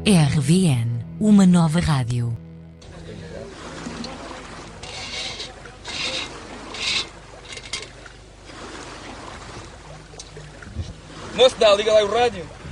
RVN, uma nova rádio. Moço, liga lá o rádio.